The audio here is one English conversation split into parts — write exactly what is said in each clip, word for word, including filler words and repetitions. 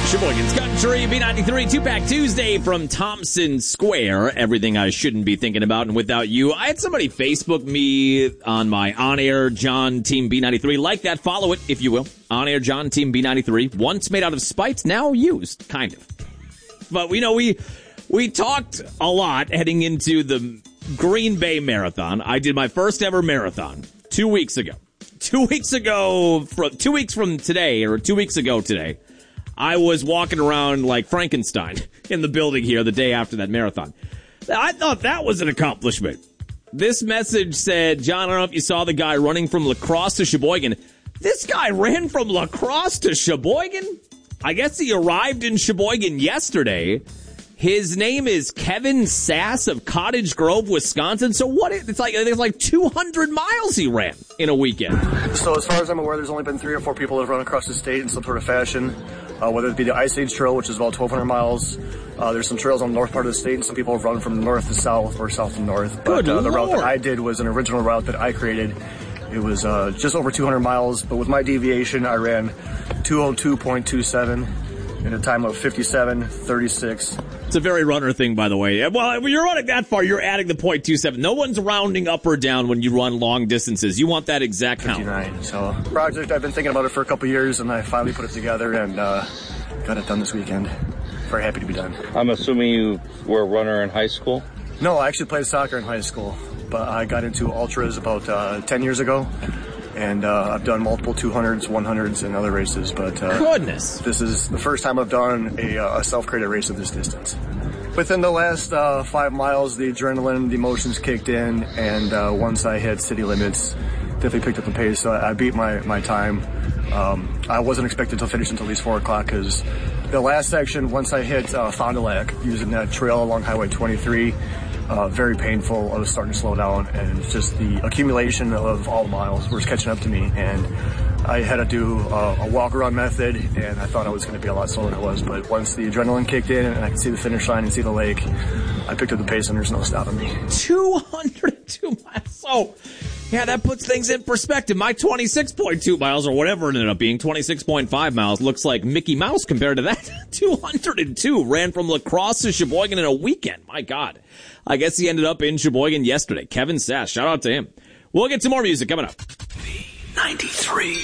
Sheboygan's Country, B ninety-three, two-pack Tuesday from Thompson Square. Everything I shouldn't be thinking about and without you. I had somebody Facebook me on my on-air John Team B ninety-three. Like that, follow it, if you will. On-air John Team B ninety-three. Once made out of spite, now used, kind of. But, you know, we we talked a lot heading into the Green Bay Marathon. I did my first ever marathon two weeks ago. Two weeks ago, from, two weeks from today, or two weeks ago today, I was walking around like Frankenstein in the building here the day after that marathon. I thought that was an accomplishment. This message said, John, I don't know if you saw the guy running from La Crosse to Sheboygan. This guy ran from La Crosse to Sheboygan? I guess he arrived in Sheboygan yesterday. His name is Kevin Sass of Cottage Grove, Wisconsin. So what? It's like it's like two hundred miles he ran in a weekend. So as far as I'm aware, there's only been three or four people that have run across the state in some sort of fashion. Uh, whether it be the Ice Age Trail, which is about twelve hundred miles. Uh, there's some trails on the north part of the state, and some people have run from north to south or south to north. But uh, the route that I did was an original route that I created. It was uh, just over two hundred miles, but with my deviation, I ran two oh two point two seven in a time of fifty-seven thirty-six. It's a very runner thing, by the way. Well, when you're running that far, you're adding the point two seven. No one's rounding up or down when you run long distances. You want that exact count. fifty-nine. So, project, I've been thinking about it for a couple years, and I finally put it together and uh, got it done this weekend. Very happy to be done. I'm assuming you were a runner in high school? No, I actually played soccer in high school, but I got into ultras about uh, ten years ago. And uh, I've done multiple two hundreds, one hundreds, and other races. But uh, goodness, this is the first time I've done a, a self-created race of this distance. Within the last uh, five miles, the adrenaline, the emotions kicked in, and uh, once I hit city limits, definitely picked up the pace. So I, I beat my my time. Um, I wasn't expected to finish until at least four o'clock because the last section, once I hit uh, Fond du Lac, using that trail along Highway twenty-three. Uh, very painful. I was starting to slow down, and just the accumulation of all the miles was catching up to me. And I had to do uh, a walk-around method, and I thought I was going to be a lot slower than I was. But once the adrenaline kicked in and I could see the finish line and see the lake, I picked up the pace, and there's no stopping me. two hundred two miles. So, yeah, that puts things in perspective. My twenty-six point two miles, or whatever it ended up being, twenty-six point five miles, looks like Mickey Mouse compared to that. two hundred two ran from La Crosse to Sheboygan in a weekend. My God. I guess he ended up in Sheboygan yesterday. Kevin Sass, shout out to him. We'll get some more music coming up. B ninety-three.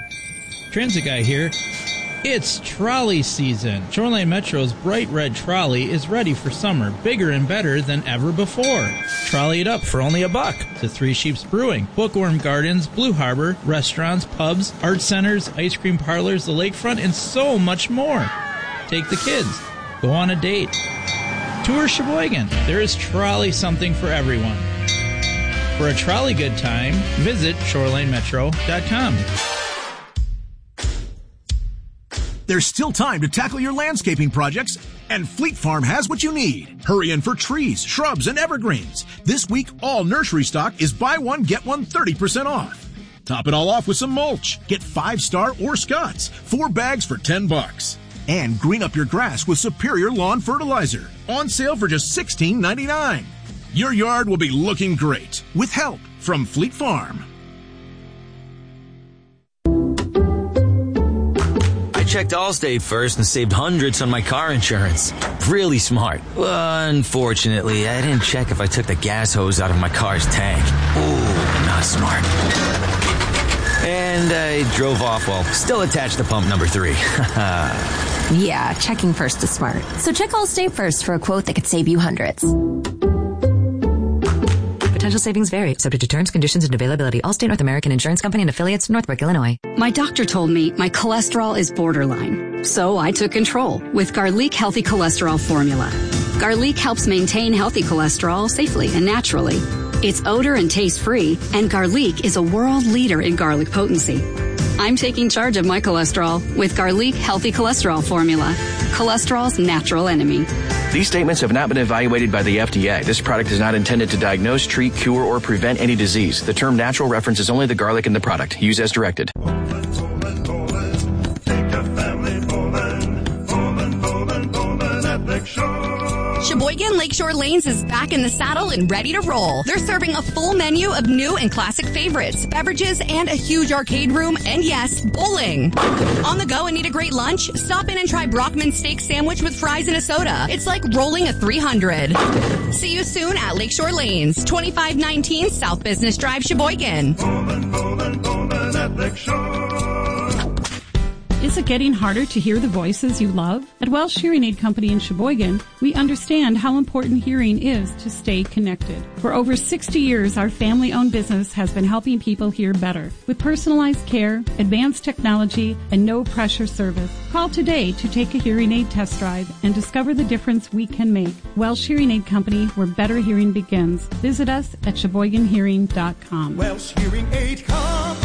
Transit Guy here. It's trolley season. Shoreline Metro's bright red trolley is ready for summer, bigger and better than ever before. Trolley it up for only a buck to Three Sheeps Brewing, Bookworm Gardens, Blue Harbor, restaurants, pubs, art centers, ice cream parlors, the lakefront, and so much more. Take the kids. Go on a date. Tour Sheboygan. There is trolley something for everyone. For a trolley good time, visit shoreline metro dot com. There's still time to tackle your landscaping projects, and Fleet Farm has what you need. Hurry in for trees, shrubs, and evergreens. This week, all nursery stock is buy one, get one thirty percent off. Top it all off with some mulch. Get Five Star or Scott's. Four bags for ten bucks. And green up your grass with Superior Lawn Fertilizer. On sale for just sixteen ninety-nine. Your yard will be looking great with help from Fleet Farm. I checked Allstate first and saved hundreds on my car insurance. Really smart. Well, unfortunately, I didn't check if I took the gas hose out of my car's tank. Ooh, not smart. And I drove off while still attached to pump number three. Yeah, checking first is smart. So check Allstate first for a quote that could save you hundreds. Potential savings vary, subject to terms, conditions, and availability. Allstate North American Insurance Company and affiliates, Northbrook, Illinois. My doctor told me my cholesterol is borderline, so I took control with Garlic Healthy Cholesterol Formula. Garlic helps maintain healthy cholesterol safely and naturally. It's odor and taste free, and Garlic is a world leader in garlic potency. I'm taking charge of my cholesterol with Garlic Healthy Cholesterol Formula, cholesterol's natural enemy. These statements have not been evaluated by the F D A. This product is not intended to diagnose, treat, cure, or prevent any disease. The term natural references only the garlic in the product. Use as directed. Take a family bowling, bowling, bowling, bowling at Lake Shore. Sheboygan Lakeshore Lanes is back in the saddle and ready to roll. They're serving a full menu of new and classic favorites, beverages, and a huge arcade room, and yes, bowling. On the go and need a great lunch? Stop in and try Brockman's steak sandwich with fries and a soda. It's like rolling a three hundred. See you soon at Lakeshore Lanes, twenty-five nineteen South Business Drive, Sheboygan. Bowling, bowling, bowling at Lakeshore. Is it getting harder to hear the voices you love? At Welsh Hearing Aid Company in Sheboygan, we understand how important hearing is to stay connected. For over sixty years, our family-owned business has been helping people hear better. With personalized care, advanced technology, and no-pressure service. Call today to take a hearing aid test drive and discover the difference we can make. Welsh Hearing Aid Company, where better hearing begins. Visit us at sheboygan hearing dot com. Welsh Hearing Aid Company.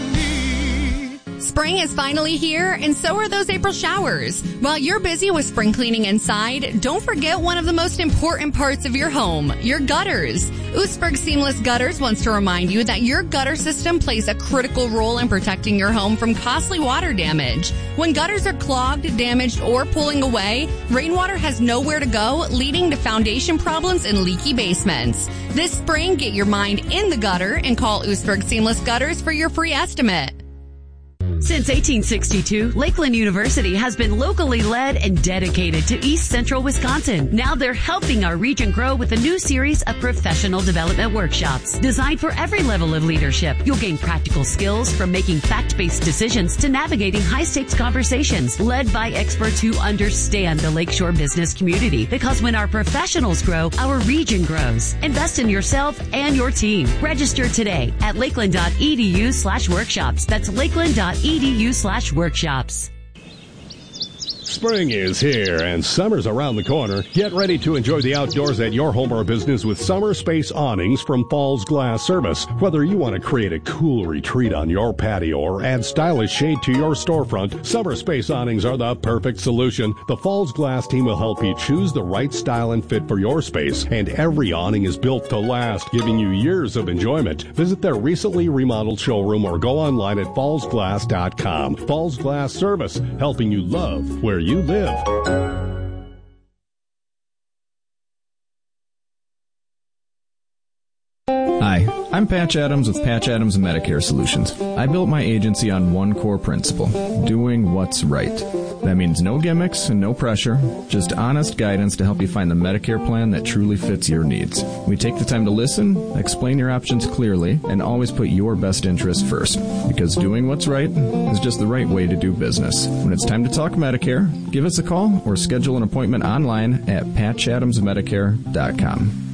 Spring is finally here, and so are those April showers. While you're busy with spring cleaning inside, don't forget one of the most important parts of your home, your gutters. Oostburg Seamless Gutters wants to remind you that your gutter system plays a critical role in protecting your home from costly water damage. When gutters are clogged, damaged, or pulling away, rainwater has nowhere to go, leading to foundation problems and leaky basements. This spring, get your mind in the gutter and call Oostburg Seamless Gutters for your free estimate. Since eighteen sixty-two, Lakeland University has been locally led and dedicated to East Central Wisconsin. Now they're helping our region grow with a new series of professional development workshops designed for every level of leadership. You'll gain practical skills from making fact-based decisions to navigating high-stakes conversations led by experts who understand the Lakeshore business community. Because when our professionals grow, our region grows. Invest in yourself and your team. Register today at lakeland.edu slash workshops. That's lakeland.edu edu slash workshops. Spring is here and summer's around the corner. Get ready to enjoy the outdoors at your home or business with Summer Space Awnings from Falls Glass Service. Whether you want to create a cool retreat on your patio or add stylish shade to your storefront, Summer Space Awnings are the perfect solution. The Falls Glass team will help you choose the right style and fit for your space, and every awning is built to last, giving you years of enjoyment. Visit their recently remodeled showroom or go online at falls glass dot com. Falls Glass Service, helping you love where you live. Hi, I'm Patch Adams with Patch Adams Medicare Solutions. I built my agency on one core principle, doing what's right. That means no gimmicks and no pressure, just honest guidance to help you find the Medicare plan that truly fits your needs. We take the time to listen, explain your options clearly, and always put your best interest first. Because doing what's right is just the right way to do business. When it's time to talk Medicare, give us a call or schedule an appointment online at patch adams medicare dot com.